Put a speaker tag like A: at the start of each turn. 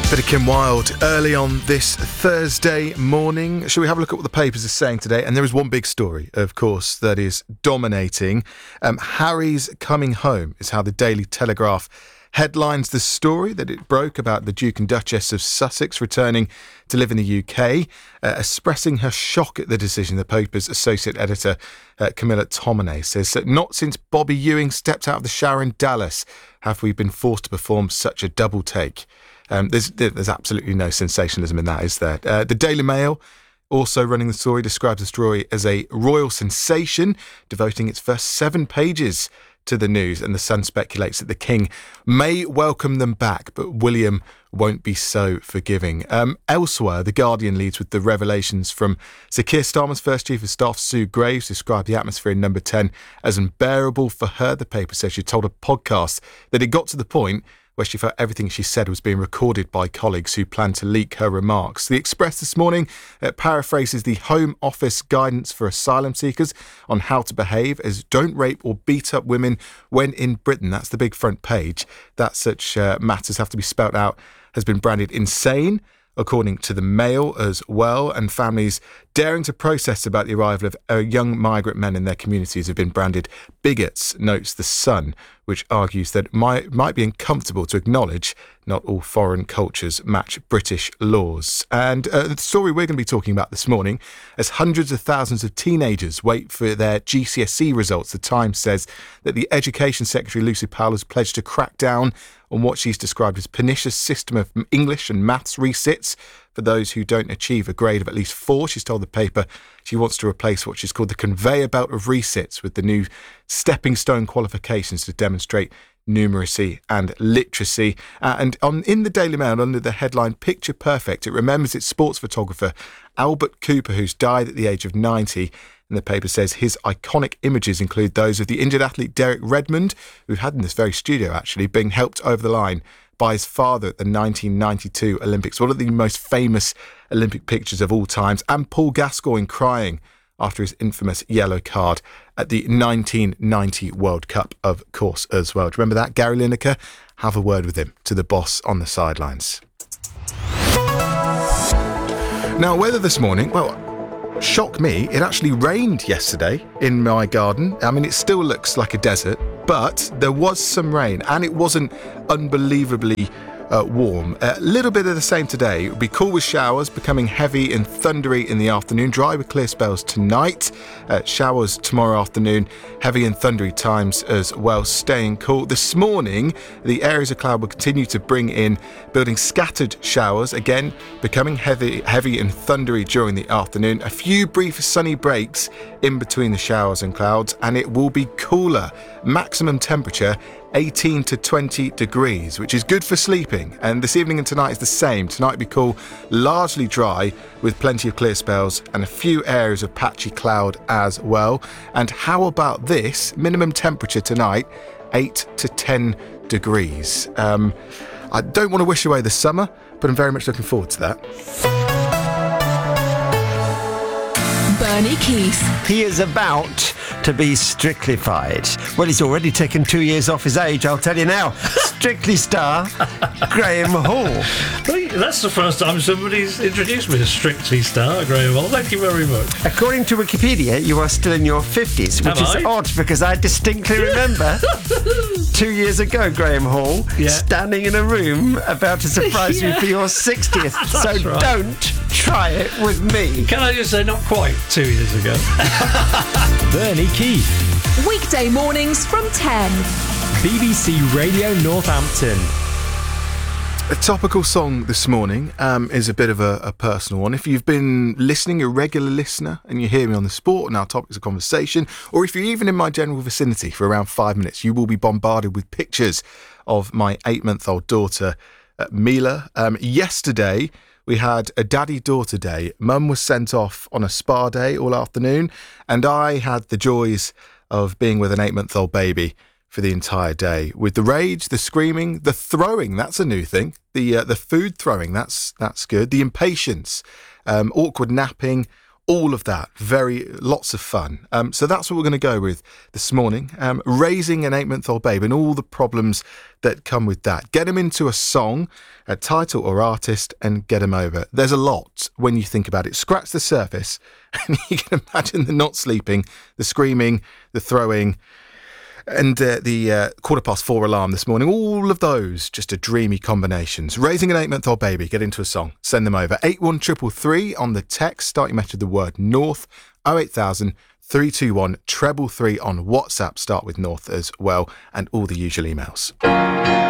A: Bit of Kim Wilde early on this Thursday morning. Shall we have a look at what the papers are saying today? And there is one big story, of course, that is dominating. Harry's coming home is how the Daily Telegraph headlines the story that it broke about the Duke and Duchess of Sussex returning to live in the UK, expressing her shock at the decision. The paper's associate editor, Camilla Tominey, says that not since Bobby Ewing stepped out of the shower in Dallas have we been forced to perform such a double take. There's absolutely no sensationalism in that, is there? The Daily Mail, also running the story, describes the story as a royal sensation, devoting its first 7 pages to the news, and The Sun speculates that the King may welcome them back, but William won't be so forgiving. Elsewhere, The Guardian leads with the revelations from Sir Keir Starmer's first Chief of Staff, Sue Graves, described the atmosphere in Number 10 as unbearable for her. The paper says she told a podcast that it got to the point where she felt everything she said was being recorded by colleagues who planned to leak her remarks. The Express this morning paraphrases the Home Office guidance for asylum seekers on how to behave as don't rape or beat up women when in Britain. That's the big front page. That such matters have to be spelt out has been branded insane, according to the Mail as well, and families daring to protest about the arrival of young migrant men in their communities have been branded bigots, notes The Sun, which argues that it might be uncomfortable to acknowledge not all foreign cultures match British laws. And the story we're going to be talking about this morning, as hundreds of thousands of teenagers wait for their GCSE results, The Times says that the Education Secretary Lucy Powell has pledged to crack down on what she's described as pernicious system of English and maths resits for those who don't achieve a grade of at least 4. She's told the paper she wants to replace what she's called the conveyor belt of resits with the new stepping stone qualifications to demonstrate numeracy and literacy. In the Daily Mail, under the headline Picture Perfect, it remembers its sports photographer Albert Cooper, who's died at the age of 90. And the paper says his iconic images include those of the injured athlete Derek Redmond, we've had in this very studio actually, being helped over the line by his father at the 1992 Olympics, one of the most famous Olympic pictures of all times, and Paul Gascoigne crying after his infamous yellow card at the 1990 World Cup, of course, as well. Do you remember that? Gary Lineker, have a word with him, to the boss on the sidelines. Now, weather this morning, well, shock me, it actually rained yesterday in my garden. I mean, it still looks like a desert, but there was some rain and it wasn't unbelievably warm. A little bit of the same today. It will be cool with showers, becoming heavy and thundery in the afternoon, dry with clear spells tonight. Showers tomorrow afternoon, heavy and thundery times as well, staying cool. This morning, the areas of cloud will continue to bring in, building scattered showers, again becoming heavy and thundery during the afternoon. A few brief sunny breaks in between the showers and clouds, and it will be cooler. Maximum temperature 18 to 20 degrees, which is good for sleeping. And this evening and tonight is the same. Tonight will be cool, largely dry with plenty of clear spells and a few areas of patchy cloud as well. And how about this? Minimum temperature tonight, 8 to 10 degrees. I don't want to wish away the summer, but I'm very much looking forward to that.
B: Bernie Keith.
C: He is about to be strictlyfied. Well, he's already taken 2 years off his age, I'll tell you now. Strictly star Graham Hall.
D: That's the first time somebody's introduced me to Strictly Star, Graham Hall. Thank you very much.
C: According to Wikipedia, you are still in your 50s, which is odd because I distinctly remember 2 years ago, Graham Hall, standing in a room about to surprise you for your 60th. So right. Don't try it with me.
D: Can I just say, not quite 2 years ago.
E: Bernie Keith.
B: Weekday mornings from 10.
E: BBC Radio Northampton.
A: A topical song this morning is a bit of a personal one. If you've been listening, a regular listener, and you hear me on the sport and our topics of conversation, or if you're even in my general vicinity for around 5 minutes, you will be bombarded with pictures of my 8-month-old daughter, Mila. Yesterday, we had a daddy-daughter day. Mum was sent off on a spa day all afternoon, and I had the joys of being with an 8-month-old baby for the entire day, with the rage, the screaming, the throwing, that's a new thing, the food throwing, that's good, the impatience, awkward napping, all of that. Lots of fun. So that's what we're going to go with this morning. Raising an 8-month-old babe and all the problems that come with that. Get them into a song, a title or artist, and get them over. There's a lot when you think about it. Scratch the surface and you can imagine the not sleeping, the screaming, the throwing, and the 4:15 alarm this morning. All of those just a dreamy combinations. Raising an 8-month-old baby, get into a song, send them over. 81333 on the text, start your message with the word North. 08000 321 333 on WhatsApp, start with North as well, and all the usual emails.